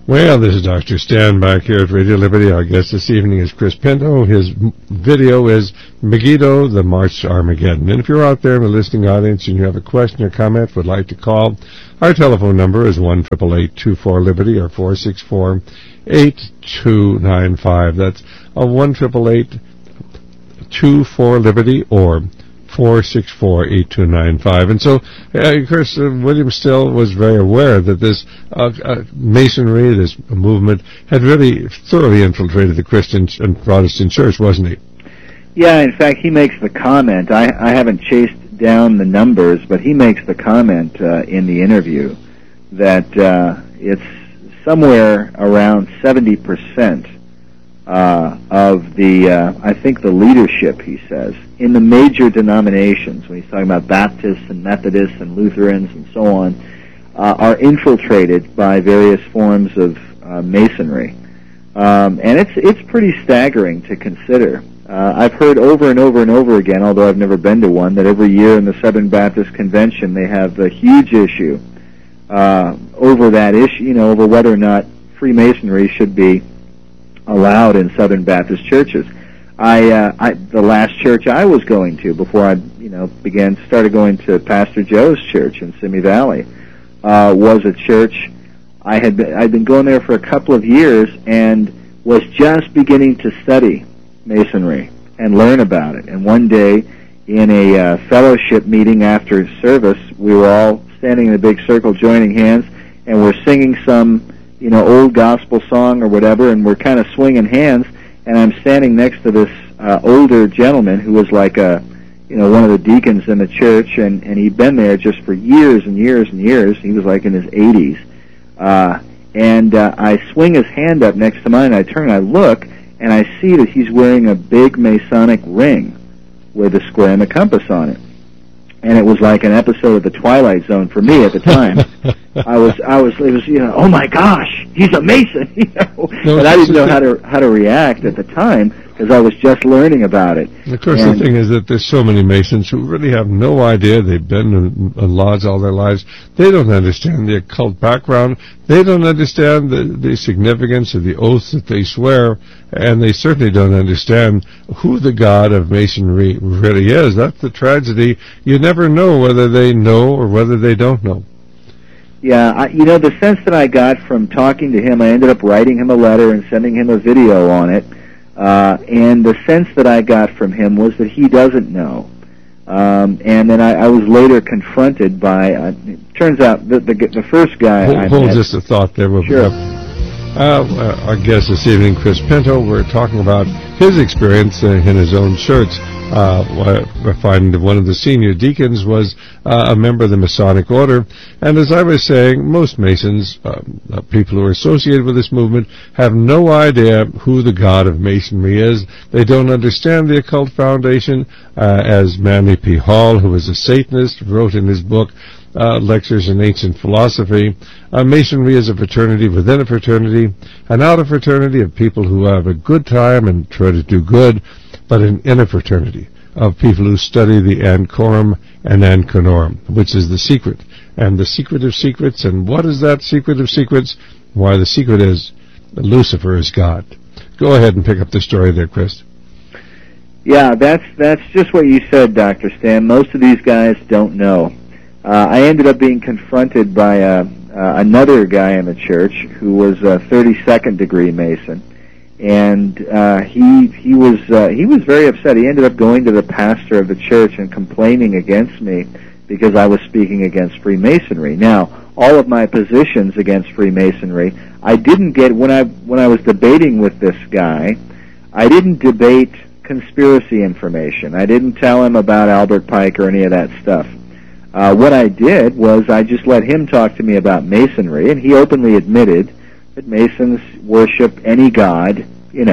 Well, this is Dr. Stan back here at Radio Liberty. Our guest this evening is Chris Pinto. His video is Megiddo, the March to Armageddon. And if you're out there in the listening audience and you have a question or comment, would like to call, our telephone number is 1-888-24-LIBERTY or 464-8295. That's 1-888-24-LIBERTY or 464-8295. And so, of course, William Still was very aware that this Masonry, this movement, had really thoroughly infiltrated the Christian and Protestant church, wasn't he? Yeah, in fact, he makes the comment. I haven't chased down the numbers, but he makes the comment in the interview that it's somewhere around 70% of the, I think the leadership, he says, in the major denominations, when he's talking about Baptists and Methodists and Lutherans and so on, are infiltrated by various forms of Masonry. And it's pretty staggering to consider. I've heard over and over and over again, although I've never been to one, that every year in the Southern Baptist Convention they have a huge issue over that issue, over whether or not Freemasonry should be allowed in Southern Baptist churches. The last church I was going to before I, started going to Pastor Joe's church in Simi Valley, was a church I'd been going there for a couple of years and was just beginning to study Masonry and learn about it. And one day in a fellowship meeting after service, we were all standing in a big circle joining hands, and we're singing some old gospel song or whatever, and we're kind of swinging hands, and I'm standing next to this older gentleman who was like one of the deacons in the church, and he'd been there just for years and years and years. He was like in his 80s. I swing his hand up next to mine, and I turn and I look, and I see that he's wearing a big Masonic ring with a square and a compass on it. And it was like an episode of The Twilight Zone for me at the time. It was, oh my gosh, he's a Mason, No, and I didn't know how to react at the time because I was just learning about it. Of course, the thing is that there's so many Masons who really have no idea. They've been in lodge all their lives. They don't understand the occult background. They don't understand the significance of the oaths that they swear, and they certainly don't understand who the God of Masonry really is. That's the tragedy. You never know whether they know or whether they don't know. Yeah, the sense that I got from talking to him, I ended up writing him a letter and sending him a video on it, and the sense that I got from him was that he doesn't know. And then I was later confronted by, it turns out, the first guy I met... Hold just a thought there. Sure. Our guest this evening, Chris Pinto, we're talking about his experience in his own church. I find that one of the senior deacons was a member of the Masonic Order, and as I was saying, most Masons, people who are associated with this movement, have no idea who the God of Masonry is. They don't understand the occult foundation, as Manly P. Hall, who is a Satanist, wrote in his book, Lectures in Ancient Philosophy. Masonry is a fraternity within a fraternity, an outer fraternity of people who have a good time and try to do good, but an inner fraternity of people who study the Ancorum and Anconorum, which is the secret, and the secret of secrets. And what is that secret of secrets? Why, the secret is that Lucifer is God. Go ahead and pick up the story there, Chris. Yeah, that's just what you said, Dr. Stan. Most of these guys don't know. I ended up being confronted by another guy in the church who was a 32nd degree Mason, and he was very upset. He ended up going to the pastor of the church and complaining against me because I was speaking against Freemasonry. Now, all of my positions against Freemasonry, I didn't get when I was debating with this guy. I didn't debate conspiracy information. I didn't tell him about Albert Pike or any of that stuff. What I did was I just let him talk to me about Masonry, and he openly admitted that Masons worship any god,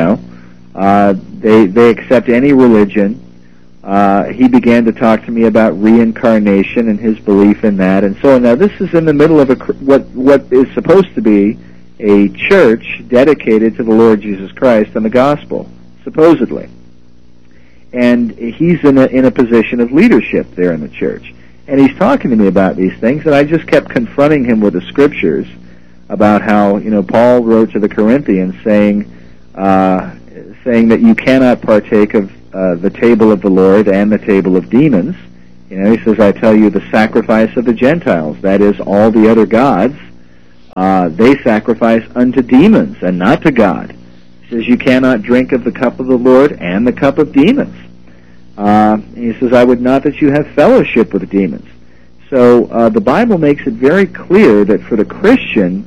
they accept any religion. He began to talk to me about reincarnation and his belief in that, and so on. Now, this is in the middle of what is supposed to be a church dedicated to the Lord Jesus Christ and the gospel, supposedly. And he's in a position of leadership there in the church. And he's talking to me about these things, and I just kept confronting him with the scriptures about how, Paul wrote to the Corinthians saying that you cannot partake of the table of the Lord and the table of demons. He says, I tell you, the sacrifice of the Gentiles, that is, all the other gods, they sacrifice unto demons and not to God. He says, you cannot drink of the cup of the Lord and the cup of demons. He says, I would not that you have fellowship with demons. So the Bible makes it very clear that for the Christian,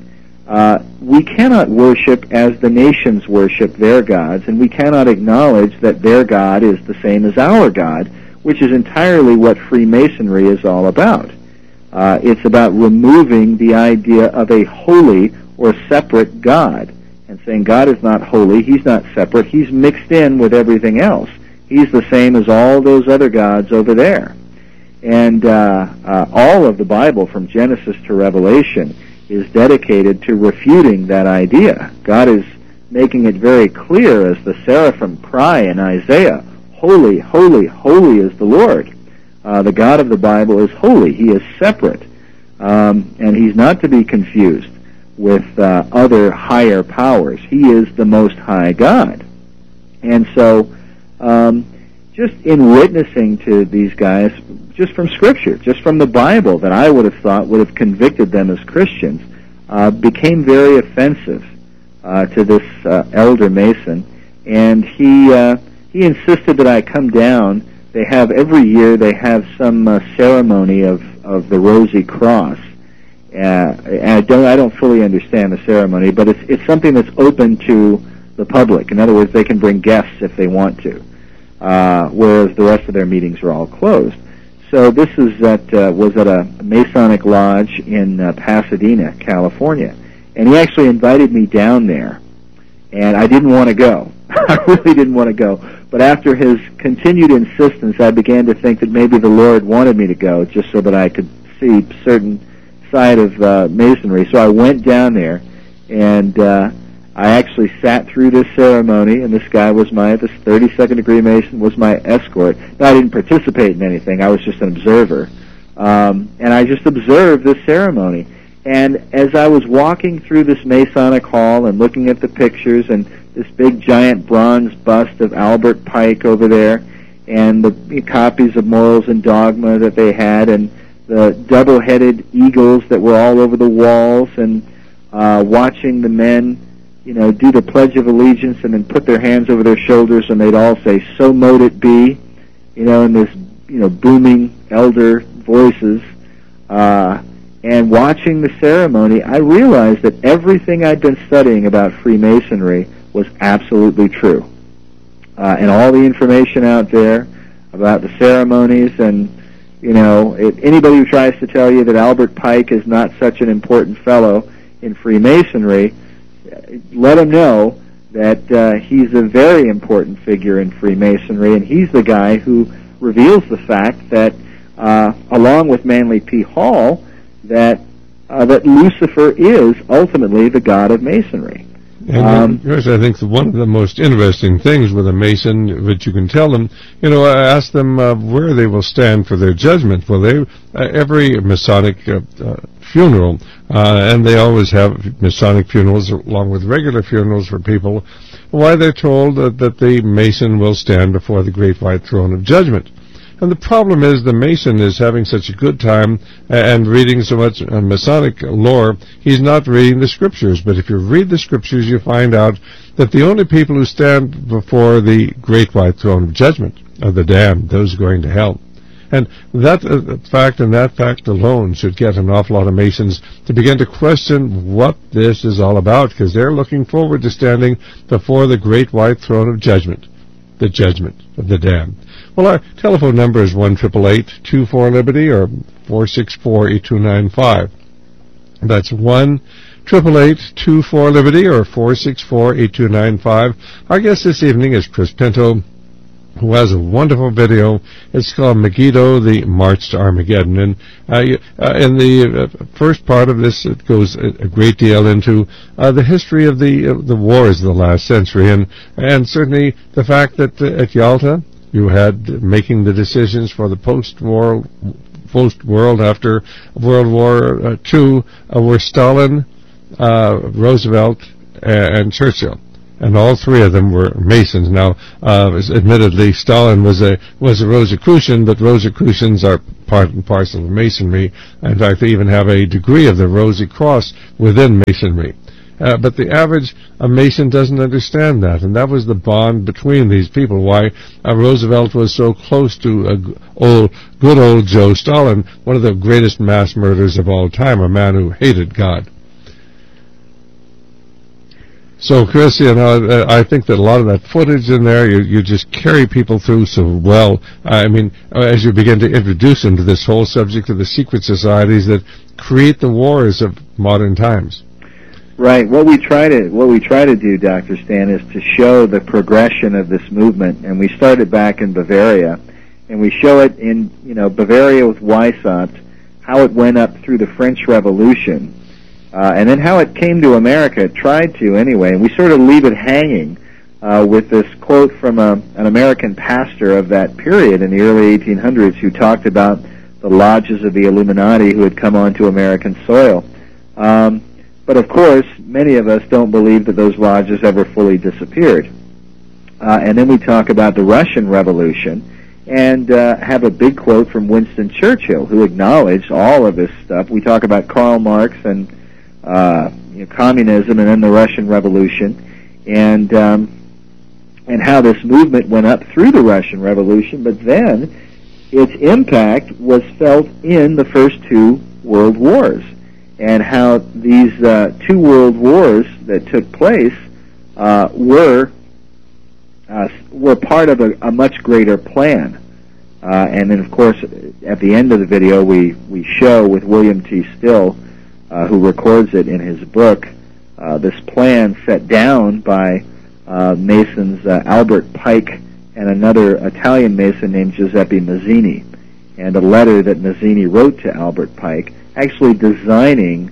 we cannot worship as the nations worship their gods, and we cannot acknowledge that their God is the same as our God, which is entirely what Freemasonry is all about. It's about removing the idea of a holy or separate God and saying God is not holy, he's not separate, he's mixed in with everything else. He's the same as all those other gods over there. And all of the Bible from Genesis to Revelation is dedicated to refuting that idea. God is making it very clear as the seraphim cry in Isaiah, holy, holy, holy is the Lord. The God of the Bible is holy. He is separate. And he's not to be confused with other higher powers. He is the Most High God. And so, just in witnessing to these guys, just from Scripture, just from the Bible, that I would have thought would have convicted them as Christians, became very offensive to this elder Mason. And he insisted that I come down. They have every year. They have some ceremony of the Rosy Cross. And I don't fully understand the ceremony, but it's something that's open to the public. In other words, they can bring guests if they want to, whereas the rest of their meetings are all closed. So this is was at a Masonic lodge in Pasadena, California, and he actually invited me down there, and I didn't want to go. I really didn't want to go. But after his continued insistence, I began to think that maybe the Lord wanted me to go just so that I could see certain side of Masonry. So I went down there, and I actually sat through this ceremony, and this guy was this 32nd degree Mason was my escort. Now, I didn't participate in anything. I was just an observer. And I just observed this ceremony. And as I was walking through this Masonic hall and looking at the pictures and this big giant bronze bust of Albert Pike over there and the copies of Morals and Dogma that they had and the double-headed eagles that were all over the walls and watching the men, do the Pledge of Allegiance and then put their hands over their shoulders and they'd all say, "So mote it be," in this, booming elder voices. And watching the ceremony, I realized that everything I'd been studying about Freemasonry was absolutely true. And all the information out there about the ceremonies and, anybody who tries to tell you that Albert Pike is not such an important fellow in Freemasonry, let him know that he's a very important figure in Freemasonry, and he's the guy who reveals the fact that, along with Manly P. Hall, that Lucifer is ultimately the god of Masonry. And Chris, I think one of the most interesting things with a Mason, which you can tell them, ask them where they will stand for their judgment. Well, every Masonic funeral, and they always have Masonic funerals along with regular funerals for people, why they're told that the Mason will stand before the great white throne of judgment. And the problem is the Mason is having such a good time and reading so much Masonic lore, he's not reading the Scriptures. But if you read the Scriptures, you find out that the only people who stand before the great white throne of judgment are the damned, those going to hell. And that fact alone should get an awful lot of Masons to begin to question what this is all about, because they're looking forward to standing before the great white throne of judgment, the judgment of the damned. Well, our telephone number is 1-888-24-LIBERTY or 464-8295. That's 1-888-24-LIBERTY or 464-8295. Our guest this evening is Chris Pinto, who has a wonderful video. It's called Megiddo, the March to Armageddon. And in the first part of this, it goes a great deal into the history of the wars of the last century, and certainly the fact that at Yalta, you had making the decisions for the post-world after World War II, where Stalin Roosevelt, and Churchill. And all three of them were Masons. Now, admittedly, Stalin was a Rosicrucian, but Rosicrucians are part and parcel of Masonry. In fact, they even have a degree of the Rosy Cross within Masonry. But the average Mason doesn't understand that, and that was the bond between these people. Why Roosevelt was so close to good old Joe Stalin, one of the greatest mass murderers of all time, a man who hated God. So, Chris, I think that a lot of that footage in there, you just carry people through so well. I mean, as you begin to introduce them to this whole subject of the secret societies that create the wars of modern times. Right. What we try to do, Dr. Stan, is to show the progression of this movement, and we started back in Bavaria, and we show it in Bavaria with Weishaupt, how it went up through the French Revolution. And then how it came to America, it tried to anyway, and we sort of leave it hanging with this quote from an American pastor of that period in the early 1800s who talked about the lodges of the Illuminati who had come onto American soil. But of course, many of us don't believe that those lodges ever fully disappeared. And then we talk about the Russian Revolution and have a big quote from Winston Churchill who acknowledged all of this stuff. We talk about Karl Marx and communism and then the Russian Revolution, and how this movement went up through the Russian Revolution, but then its impact was felt in the first two world wars, and how these two world wars that took place were part of a much greater plan. And then, of course, at the end of the video, we show with William T. Still, who records it in his book, this plan set down by Masons Albert Pike and another Italian Mason named Giuseppe Mazzini, and a letter that Mazzini wrote to Albert Pike, actually designing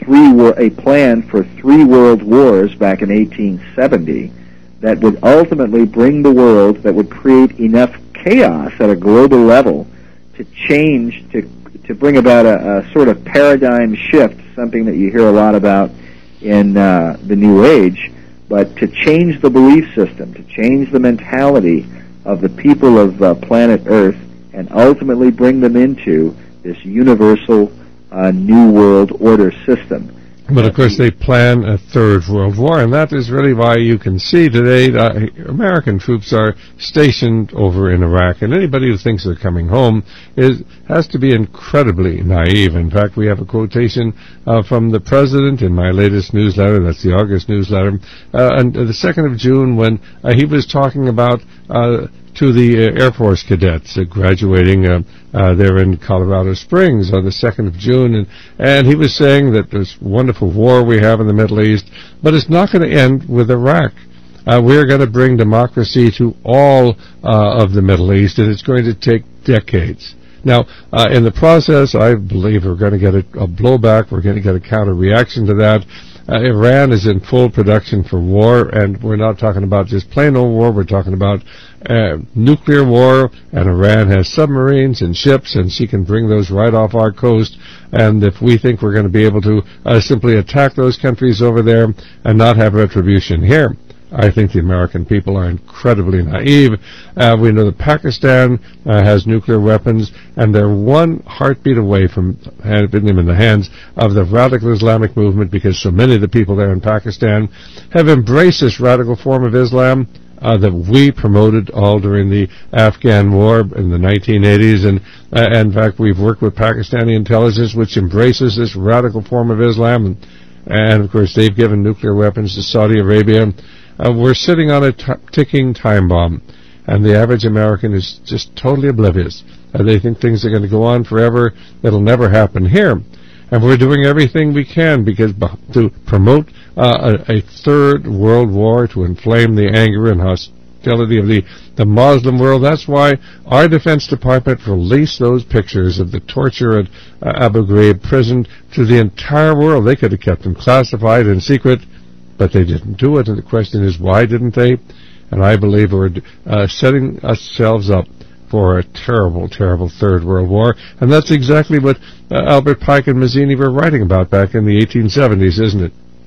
a plan for 3 world wars back in 1870 that would ultimately bring the world, that would create enough chaos at a global level to change, to bring about a sort of paradigm shift, something that you hear a lot about in the New Age, but to change the belief system, to change the mentality of the people of planet Earth, and ultimately bring them into this universal New World Order system. But of course they plan a third world war, and that is really why you can see today American troops are stationed over in Iraq, and anybody who thinks they're coming home has to be incredibly naive. In fact, we have a quotation from the President in my latest newsletter, that's the August newsletter, on the 2nd of June, when he was talking about to the Air Force cadets graduating there in Colorado Springs on the 2nd of June, and he was saying that this wonderful war we have in the Middle East, but it's not going to end with Iraq. We're going to bring democracy to all of the Middle East, and it's going to take decades. Now, in the process, I believe we're going to get a blowback, we're going to get a counter-reaction to that. Iran is in full production for war, and we're not talking about just plain old war, we're talking about nuclear war, and Iran has submarines and ships, and she can bring those right off our coast, and if we think we're going to be able to simply attack those countries over there and not have retribution here, I think the American people are incredibly naive. We know that Pakistan has nuclear weapons, and they're one heartbeat away from putting them in the hands of the radical Islamic movement, because so many of the people there in Pakistan have embraced this radical form of Islam that we promoted all during the Afghan war in the 1980s, and in fact we've worked with Pakistani intelligence, which embraces this radical form of Islam, and of course they've given nuclear weapons to Saudi Arabia. We're sitting on a ticking time bomb, and the average American is just totally oblivious. They think things are going to go on forever. It'll never happen here. And we're doing everything we can to promote a third world war, to inflame the anger and hostility of the Muslim world. That's why our Defense Department released those pictures of the torture at Abu Ghraib prison to the entire world. They could have kept them classified and secret, but they didn't do it, and the question is, why didn't they? And I believe we're setting ourselves up for a terrible, terrible Third World War, and that's exactly what Albert Pike and Mazzini were writing about back in the 1870s, isn't it?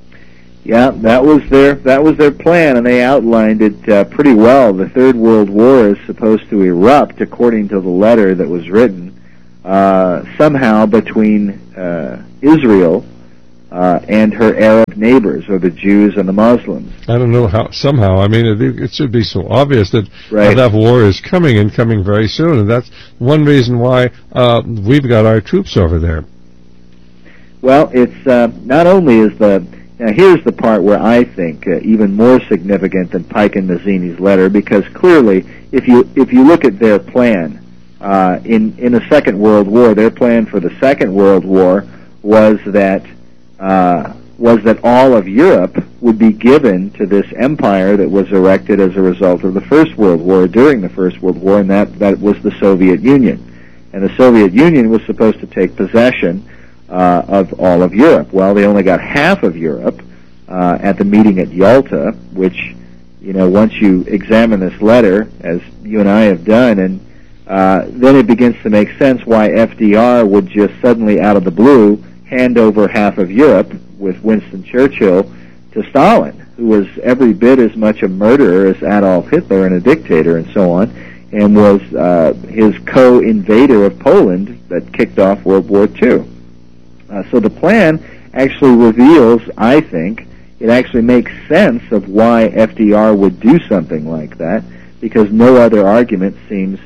Yeah, that was their plan, and they outlined it pretty well. The Third World War is supposed to erupt, according to the letter that was written, somehow between Israel and her Arab neighbors, or the Jews and the Muslims. I don't know how. Somehow, I mean, it should be so obvious that Right. that war is coming and coming very soon, and that's one reason why we've got our troops over there. Well, it's not only is now here's the part where I think even more significant than Pike and Mazzini's letter, because clearly, if you look at their plan in the Second World War, their plan for the Second World War was that all of Europe would be given to this empire that was erected as a result of the First World War, during the First World War, and that was the Soviet Union. And the Soviet Union was supposed to take possession of all of Europe. Well, they only got half of Europe at the meeting at Yalta, which, once you examine this letter, as you and I have done, and then it begins to make sense why FDR would just suddenly, out of the blue, hand over half of Europe with Winston Churchill to Stalin, who was every bit as much a murderer as Adolf Hitler and a dictator and so on, and was his co-invader of Poland that kicked off World War II. So the plan actually reveals, I think, it actually makes sense of why FDR would do something like that, because no other argument seems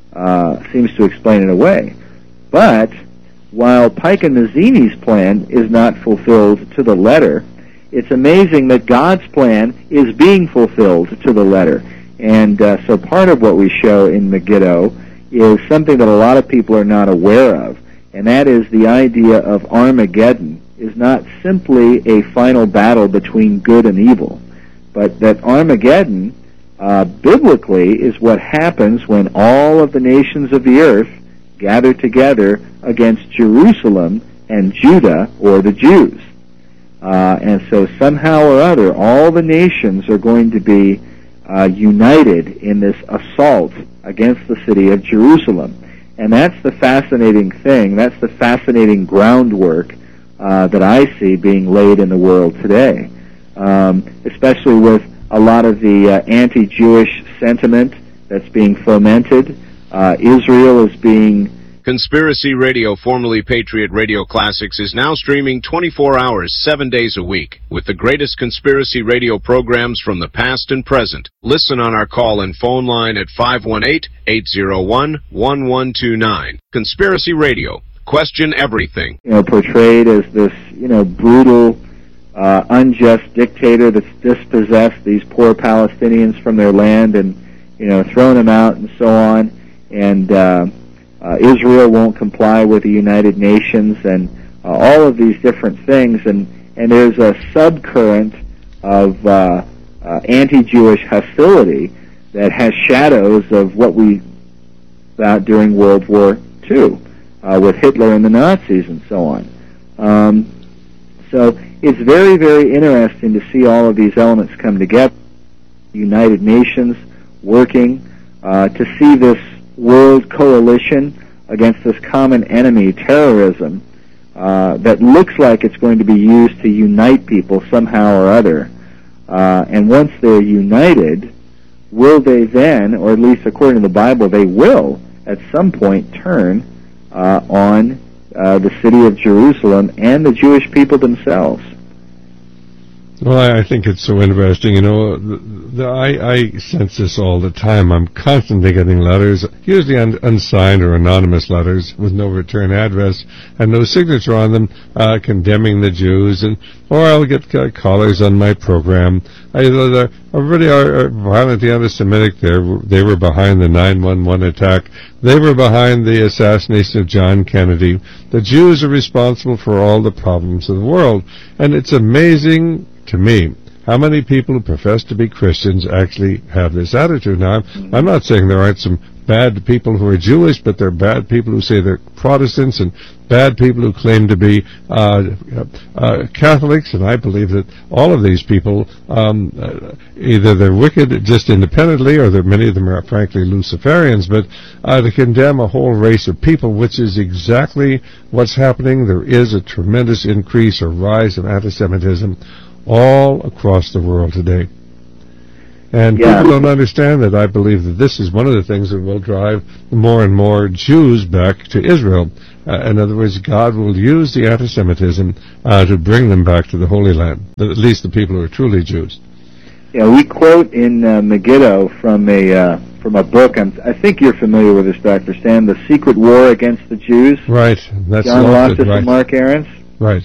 to explain it away. But while Pike and Mazzini's plan is not fulfilled to the letter, it's amazing that God's plan is being fulfilled to the letter. And so part of what we show in Megiddo is something that a lot of people are not aware of, and that is the idea of Armageddon is not simply a final battle between good and evil, but that Armageddon, biblically, is what happens when all of the nations of the earth gather together against Jerusalem and Judah, or the Jews. And so somehow or other, all the nations are going to be united in this assault against the city of Jerusalem. And that's the fascinating thing. That's the fascinating groundwork that I see being laid in the world today, especially with a lot of the anti-Jewish sentiment that's being fomented. Israel is being... Conspiracy Radio, formerly Patriot Radio Classics, is now streaming 24 hours, 7 days a week, with the greatest conspiracy radio programs from the past and present. Listen on our call and phone line at 518-801-1129. Conspiracy Radio. Question everything. Portrayed as this, brutal, unjust dictator that's dispossessed these poor Palestinians from their land and, thrown them out and so on. And Israel won't comply with the United Nations, and all of these different things. And there's a subcurrent of anti-Jewish hostility that has shadows of what we found during World War II with Hitler and the Nazis and so on. So it's very, very interesting to see all of these elements come together. The United Nations working to see this world coalition against this common enemy, terrorism, that looks like it's going to be used to unite people somehow or other. And once they're united, will they then, or at least according to the Bible, they will at some point turn on the city of Jerusalem and the Jewish people themselves? Well, I think it's so interesting. I sense this all the time. I'm constantly getting letters, usually unsigned or anonymous letters with no return address and no signature on them, condemning the Jews, or I'll get callers on my program. Everybody are violently anti-Semitic. They were behind the 9/11 attack. They were behind the assassination of John Kennedy. The Jews are responsible for all the problems of the world. And it's amazing to me how many people who profess to be Christians actually have this attitude. Now, I'm not saying there aren't some bad people who are Jewish, but there are bad people who say they're Protestants and bad people who claim to be Catholics, and I believe that all of these people, either they're wicked just independently, or many of them are frankly Luciferians, but to condemn a whole race of people, which is exactly what's happening. There is a tremendous increase or rise of anti-Semitism all across the world today. And Yeah. people don't understand that. I believe that this is one of the things that will drive more and more Jews back to Israel. In other words, God will use the anti-Semitism to bring them back to the Holy Land, at least the people who are truly Jews. Yeah, we quote in Megiddo from a book. I think you're familiar with this, Dr. Stan, The Secret War Against the Jews. Right. That's John Loftus right. and Mark Ahrens. Right.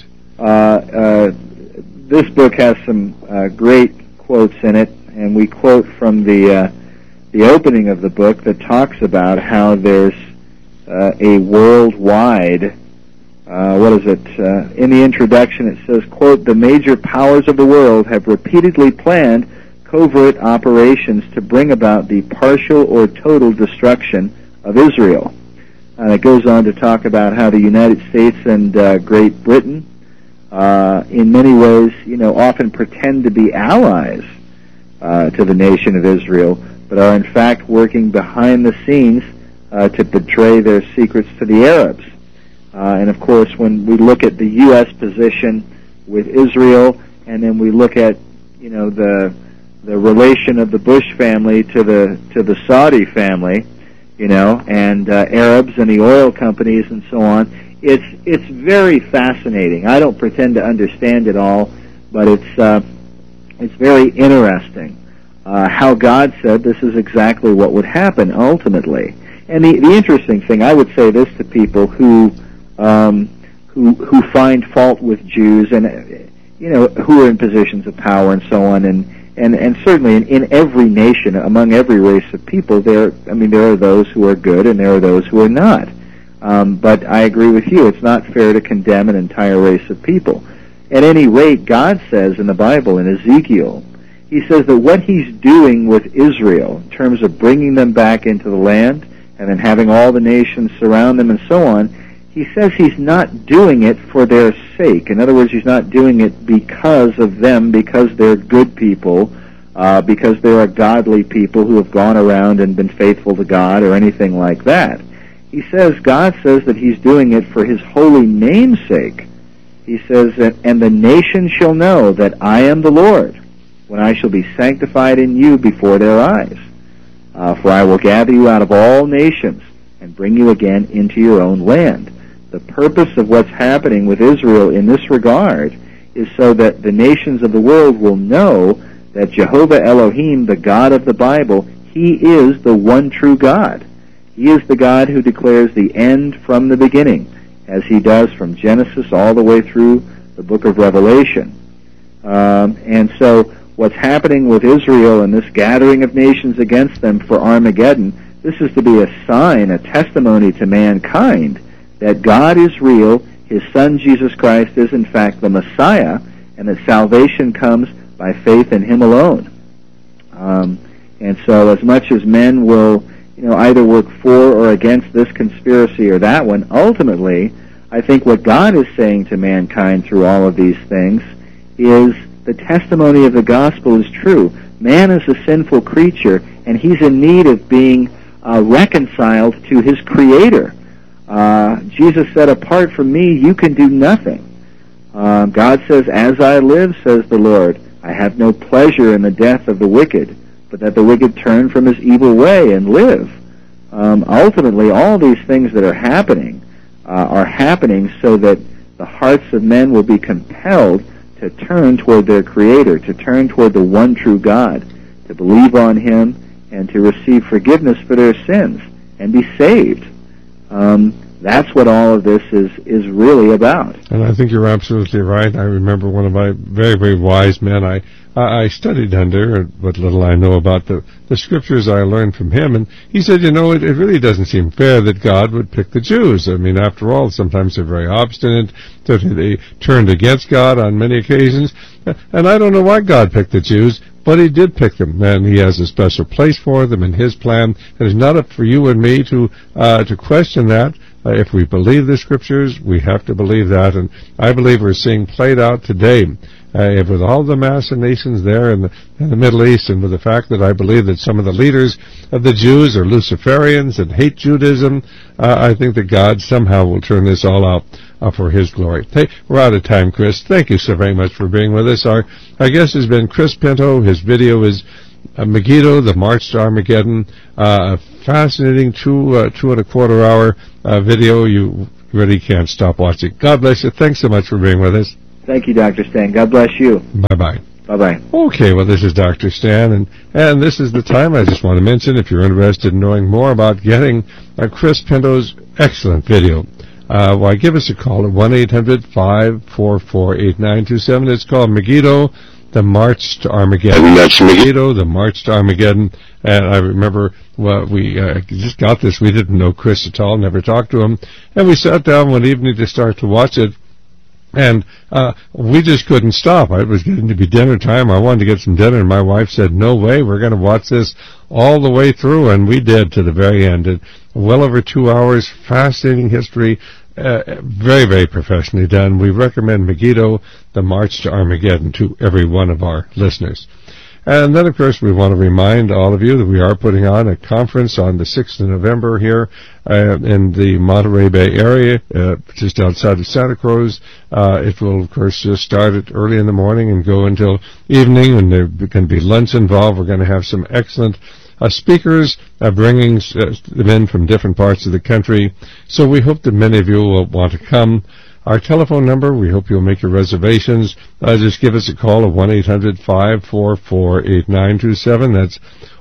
This book has some great quotes in it, and we quote from the opening of the book that talks about how there's a worldwide, in the introduction it says, quote, "The major powers of the world have repeatedly planned covert operations to bring about the partial or total destruction of Israel." And it goes on to talk about how the United States and Great Britain, in many ways, often pretend to be allies to the nation of Israel, but are in fact working behind the scenes to betray their secrets to the Arabs. And of course, when we look at the U.S. position with Israel, and then we look at, the relation of the Bush family to the Saudi family, and Arabs and the oil companies and so on, it's very fascinating. I don't pretend to understand it all, but it's very interesting how God said this is exactly what would happen ultimately. And the interesting thing, I would say this to people who find fault with Jews and who are in positions of power and so on, and certainly in every nation, among every race of people, there are those who are good and there are those who are not. But I agree with you, it's not fair to condemn an entire race of people. At any rate, God says in the Bible, in Ezekiel, He says that what He's doing with Israel, in terms of bringing them back into the land, and then having all the nations surround them and so on, He says He's not doing it for their sake. In other words, He's not doing it because of them, because they're good people, because they're a godly people who have gone around and been faithful to God or anything like that. God says that He's doing it for His holy name's sake. He says, "And the nations shall know that I am the Lord, when I shall be sanctified in you before their eyes. For I will gather you out of all nations and bring you again into your own land." The purpose of what's happening with Israel in this regard is so that the nations of the world will know that Jehovah Elohim, the God of the Bible, He is the one true God. He is the God who declares the end from the beginning, as He does from Genesis all the way through the book of Revelation. And so what's happening with Israel and this gathering of nations against them for Armageddon, this is to be a sign, a testimony to mankind that God is real, His Son Jesus Christ is in fact the Messiah, and that salvation comes by faith in Him alone. And so as much as men will either work for or against this conspiracy or that one, ultimately, I think what God is saying to mankind through all of these things is the testimony of the gospel is true. Man is a sinful creature, and he's in need of being reconciled to his Creator. Jesus said, "Apart from me, you can do nothing." God says, "As I live, says the Lord, I have no pleasure in the death of the wicked, but that the wicked turn from his evil way and live." Ultimately, all these things that are happening so that the hearts of men will be compelled to turn toward their Creator, to turn toward the one true God, to believe on Him, and to receive forgiveness for their sins, and be saved. That's what all of this is really about. And I think you're absolutely right. I remember one of my very, very wise men I studied under, what little I know about the scriptures I learned from him, and he said, it really doesn't seem fair that God would pick the Jews. I mean, after all, sometimes they're very obstinate, they turned against God on many occasions, and I don't know why God picked the Jews, but He did pick them, and He has a special place for them in His plan. It is not up for you and me to question that. If we believe the Scriptures, we have to believe that, and I believe we're seeing played out today with all the machinations there in the Middle East, and with the fact that I believe that some of the leaders of the Jews are Luciferians and hate Judaism, I think that God somehow will turn this all out for His glory. Hey, we're out of time, Chris. Thank you so very much for being with us. Our guest has been Chris Pinto. His video is Megiddo, the March to Armageddon. A fascinating 2.25 hour video. You really can't stop watching. God bless you. Thanks so much for being with us. Thank you, Dr. Stan. God bless you. Bye-bye. Bye-bye. Okay, well, this is Dr. Stan, and this is the time I just want to mention, if you're interested in knowing more about getting Chris Pinto's excellent video, why, give us a call at 1-800-544-8927. It's called Megiddo, the March to Armageddon. And that's Megiddo, the March to Armageddon. And I remember, well, we just got this. We didn't know Chris at all, never talked to him. And we sat down one evening to start to watch it. And we just couldn't stop. It was getting to be dinner time. I wanted to get some dinner, and my wife said, no way, we're going to watch this all the way through. And we did, to the very end. And well over 2 hours, fascinating history, very, very professionally done. We recommend Megiddo, the March to Armageddon, to every one of our listeners. And then, of course, we want to remind all of you that we are putting on a conference on the 6th of November here in the Monterey Bay area, just outside of Santa Cruz. It will, of course, just start at early in the morning and go until evening, and there can be lunch involved. We're going to have some excellent speakers bringing them in from different parts of the country. So we hope that many of you will want to come. Our telephone number, we hope you'll make your reservations. Just give us a call at 1-800-544-8927. That's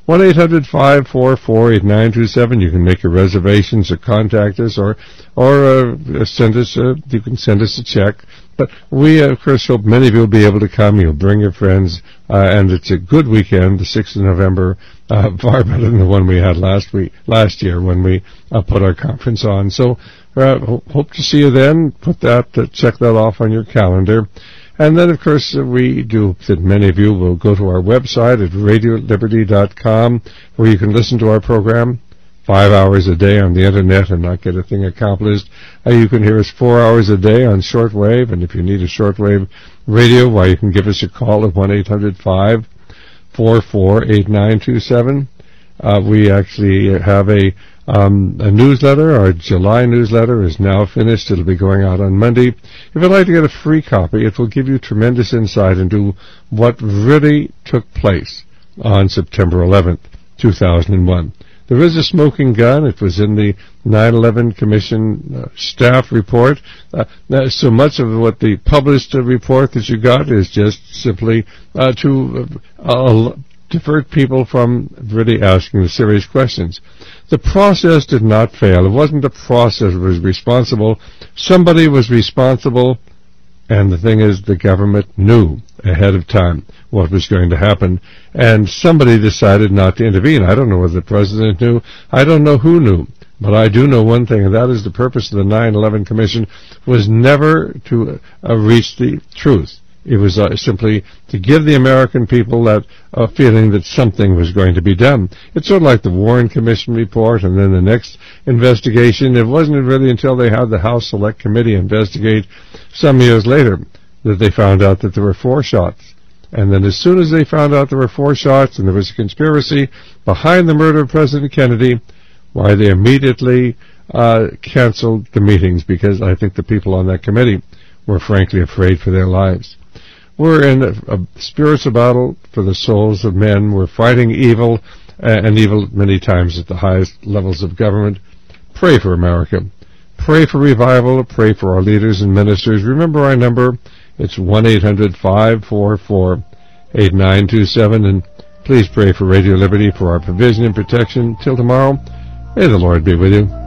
1-800-544-8927. You can make your reservations or contact us or send us you can send us a check. But we, of course, hope many of you will be able to come. You'll bring your friends, and it's a good weekend, the 6th of November, far better than the one we had last year when we put our conference on. So hope to see you then. Check that off on your calendar. And then, of course, we do hope that many of you will go to our website at radioliberty.com, where you can listen to our program 5 hours a day on the Internet and not get a thing accomplished. You can hear us 4 hours a day on shortwave, and if you need a shortwave radio, why, you can give us a call at 1-800-544-8927. We actually have a newsletter. Our July newsletter is now finished. It'll be going out on Monday. If you'd like to get a free copy, it will give you tremendous insight into what really took place on September 11th, 2001. There is a smoking gun. It was in the 9/11 Commission staff report. So much of what the published report that you got is just simply to divert people from really asking the serious questions. The process did not fail. It wasn't the process that was responsible. Somebody was responsible, and the thing is, the government knew ahead of time what was going to happen, and somebody decided not to intervene. I don't know whether the president knew. I don't know who knew. But I do know one thing, and that is the purpose of the 9/11 Commission was never to reach the truth. It was simply to give the American people that feeling that something was going to be done. It's sort of like the Warren Commission report and then the next investigation. It wasn't really until they had the House Select Committee investigate some years later that they found out that there were 4 shots. And then as soon as they found out there were 4 shots and there was a conspiracy behind the murder of President Kennedy, why, they immediately canceled the meetings, because I think the people on that committee were frankly afraid for their lives. We're in a spiritual battle for the souls of men. We're fighting evil, and evil many times at the highest levels of government. Pray for America. Pray for revival. Pray for our leaders and ministers. Remember our number. It's 1-800-544-8927. And please pray for Radio Liberty for our provision and protection. Till tomorrow, may the Lord be with you.